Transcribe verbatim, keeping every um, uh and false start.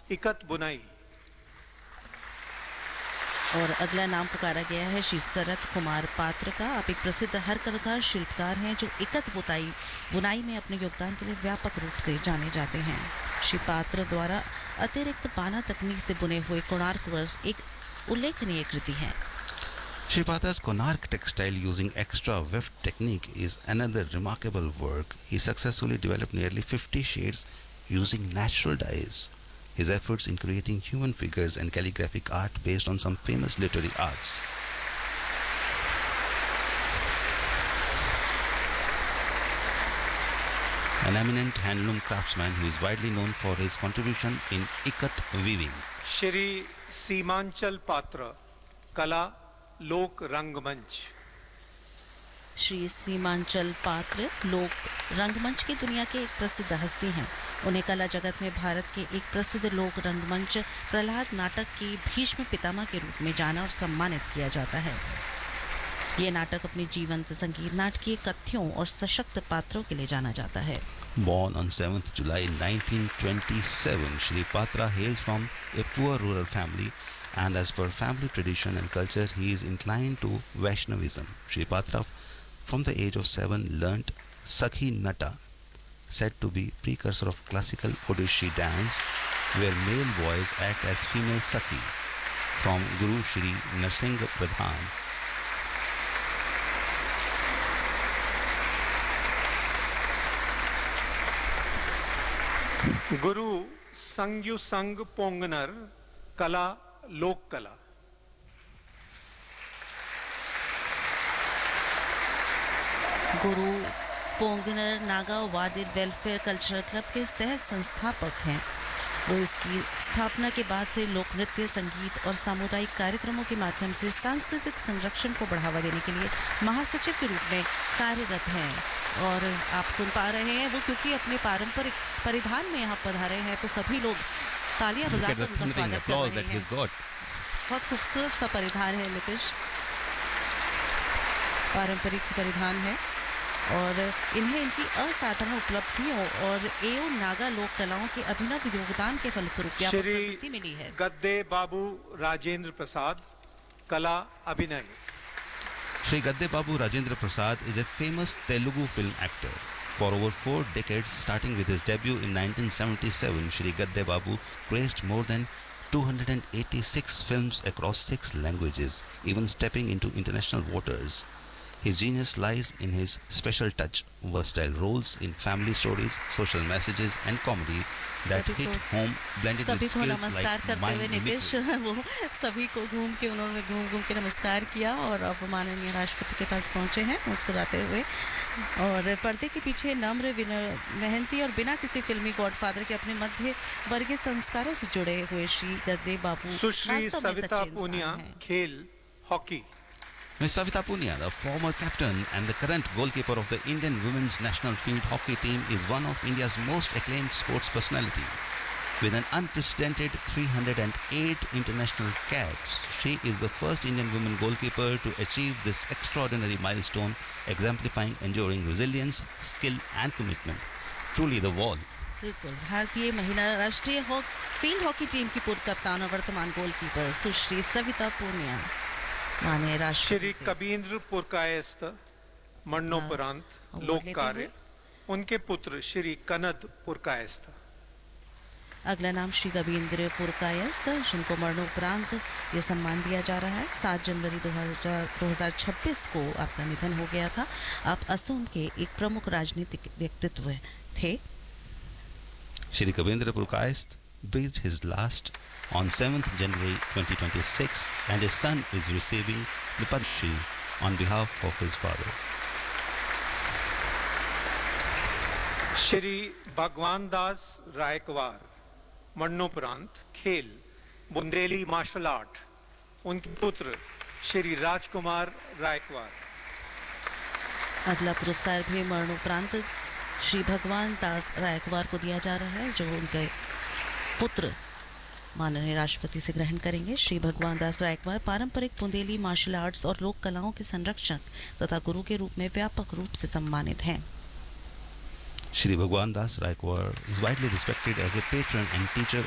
इकत बुनाई। और अगला नाम पुकारा गया है श्री शरद कुमार पात्र का। आप एक प्रसिद्ध हस्तकला शिल्पकार हैं जो इकत बुताई बुनाई में अपने योगदान के लिए व्यापक रूप से जाने जाते हैं। श्री पात्र द्वारा अतिरिक्त पाना तकनीक से बुने हुए कोणार्क वर्ष एक उल्लेखनीय कृति है। Shri Patra's Konark textile using extra weft technique is another remarkable work. He successfully developed nearly fifty shades using natural dyes. His efforts in creating human figures and calligraphic art based on some famous literary arts. An eminent handloom craftsman who is widely known for his contribution in ikat weaving. Shri Seemanchal पात्र, कला लोक रंगमंच। श्री सीमांचल पात्र लोक रंगमंच की दुनिया के एक प्रसिद्ध हस्ती हैं। उन्हें कला जगत में भारत के एक प्रसिद्ध लोक रंगमंच प्रहलाद नाटक के भीष्म पितामह के रूप में जाना और सम्मानित किया जाता है। ये नाटक अपनी जीवंत संगीत नाटकीय कथ्यों और सशक्त पात्रों के लिए जाना जाता है। Born on seventh July nineteen twenty-seven, Shri Patra hails from a poor rural family, and as per family tradition and culture, he is inclined to Vaishnavism. Shri Patra, from the age of seven, learnt Sakhi Nata, said to be precursor of classical Odissi dance, where male boys act as female Sakhi, from Guru Shri Narsingh Pradhan. गुरु संग्यु संग पोंगनर, कला लोक कला। गुरु पोंगनर Naga वादिर welfare cultural club के सह संस्थापक हैं। वो इसकी स्थापना के बाद से लोक नृत्य, संगीत और सामुदायिक कार्यक्रमों के माध्यम से सांस्कृतिक संरक्षण को बढ़ावा देने के लिए महासचिव के रूप में कार्यरत हैं। और आप सुन पा रहे हैं वो क्योंकि अपने पारंपरिक परिधान में यहाँ पधारे हैं, तो सभी लोग तालियां बजाकर उनका स्वागत कर रहे हैं। बहुत खूबसूरत सा परिधान है नीतीश, पारंपरिक परिधान है और इन्हें इनकी असाधारण उपलब्धियों और एवं नागा लोक कलाओं के अभिनव योगदान के फलस्वरूप व्यापक प्रसिद्धि मिली है। गद्दे बाबू राजेंद्र प्रसाद, कला अभिनय। Shri Gadde Babu Rajendra Prasad is a famous Telugu film actor. For over four decades, starting with his debut in nineteen seventy-seven, Shri Gadde Babu graced more than two hundred eighty-six films across six languages, even stepping into international waters. His genius lies in his special touch, versatile roles in family stories, social messages and comedy that hit home, blended with skills नमस्कार like करते हुए mind Nitish mimicry. वो सभी को घूम के उन्होंने घूम घूम के नमस्कार किया और अब माननीय राष्ट्रपति के पास पहुंचे हैं मुस्कुराते हुए। और पर्दे के पीछे नम्र, मेहनती और बिना किसी फिल्मी गॉडफादर के अपने मध्य वर्गीय संस्कारों से जुड़े हुए श्री गद्दे बाबू सुश्री सविता पूनिया, खेल hockey. Miss Savita Punia, the former captain and the current goalkeeper of the Indian women's national field hockey team, is one of India's most acclaimed sports personality. With an unprecedented three hundred eight international caps, she is the first Indian women goalkeeper to achieve this extraordinary milestone, exemplifying enduring resilience, skill and commitment. Truly the wall. बिल्कुल, भारतीय महिला राष्ट्रीय field hockey team की पूर्व कप्तान और वर्तमान goalkeeper सुश्री सविता पूनिया माने श्री कबींद्र पुरकायस्थ, मरणोपरांत लोक कार्य। उनके पुत्र श्री कनद पुरकायस्थ। अगला नाम श्री कबींद्र पुरकायस्थ, जिनको मरणोपरांत ये सम्मान दिया जा रहा है। सात जनवरी दो हज़ार छब्बीस को आपका निधन हो गया था। आप असम के एक प्रमुख राजनीतिक व्यक्तित्व थे। Shri Kavindra Purkayasth breathed his last on seventh January twenty twenty-six, and his son is receiving the Padma Shri on behalf of his father. Shri भगवान दास रायकवार, मरणोपरांत खेल बुंदेली मार्शल आर्ट। उनके पुत्र श्री राजकुमार रायकवार। अगला पुरस्कार भी मरणोपरांत श्री भगवान दास रायकवार को दिया जा रहा है, जो उनके पुत्र माननीय राष्ट्रपति से ग्रहण करेंगे। श्री भगवान दास रायकवार पारंपरिक बुंदेली मार्शल आर्ट्स और लोक कलाओं के संरक्षक तथा गुरु के रूप में व्यापक रूप से सम्मानित हैं। Shri Bhagwan Das Raikwar is widely respected as a patron and teacher